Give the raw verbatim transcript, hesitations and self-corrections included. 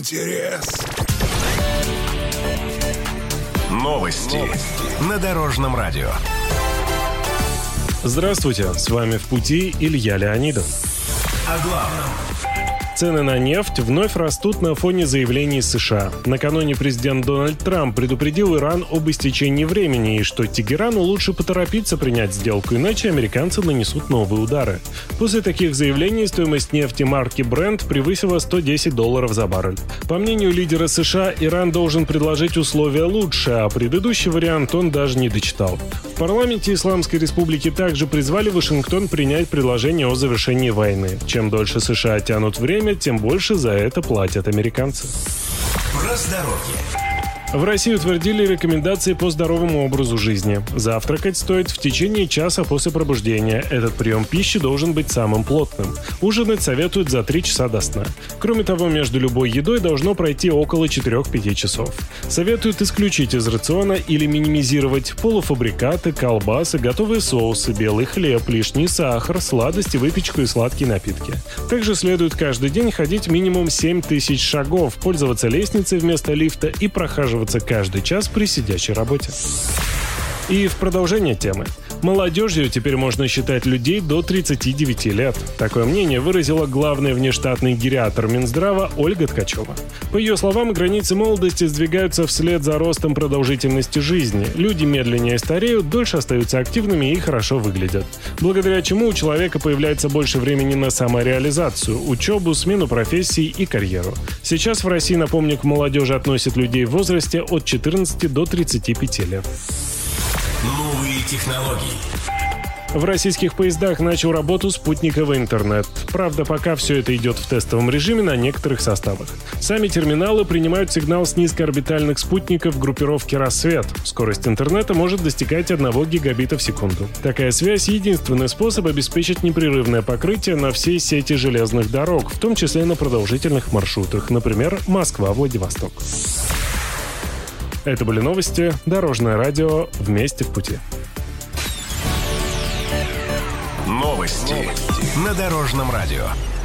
интерес. Новости, Новости на Дорожном радио. Здравствуйте, с вами «В пути» Илья Леонидов. О главном. Цены на нефть вновь растут на фоне заявлений США. Накануне президент Дональд Трамп предупредил Иран об истечении времени и что Тегерану лучше поторопиться принять сделку, иначе американцы нанесут новые удары. После таких заявлений стоимость нефти марки Brent превысила сто десять долларов за баррель. По мнению лидера США, Иран должен предложить условия лучше, а предыдущий вариант он даже не дочитал. В парламенте Исламской Республики также призвали Вашингтон принять предложение о завершении войны. Чем дольше США тянут время, тем больше за это платят американцы. Про здоровье. В России утвердили рекомендации по здоровому образу жизни. Завтракать стоит в течение часа после пробуждения. Этот прием пищи должен быть самым плотным. Ужинать советуют за три часа до сна. Кроме того, между любой едой должно пройти около четыре-пять часов. Советуют исключить из рациона или минимизировать полуфабрикаты, колбасы, готовые соусы, белый хлеб, лишний сахар, сладости, выпечку и сладкие напитки. Также следует каждый день ходить минимум семь тысяч шагов, пользоваться лестницей вместо лифта и прохаживаться каждый час при сидячей работе. И в продолжение темы. Молодежью теперь можно считать людей до тридцати девяти лет. Такое мнение выразила главный внештатный гериатр Минздрава Ольга Ткачева. По ее словам, границы молодости сдвигаются вслед за ростом продолжительности жизни. Люди медленнее стареют, дольше остаются активными и хорошо выглядят. Благодаря чему у человека появляется больше времени на самореализацию, учебу, смену профессий и карьеру. Сейчас в России, напомню, к молодежи относят людей в возрасте от четырнадцати до тридцати пяти лет. Новые технологии. В российских поездах начал работу спутниковый интернет. Правда, пока все это идет в тестовом режиме на некоторых составах. Сами терминалы принимают сигнал с низкоорбитальных спутников группировки «Рассвет». Скорость интернета может достигать одного гигабита в секунду. Такая связь — единственный способ обеспечить непрерывное покрытие на всей сети железных дорог, в том числе на продолжительных маршрутах, например, Москва-Владивосток. Это были новости. Дорожное радио. Вместе в пути. Новости на Дорожном радио.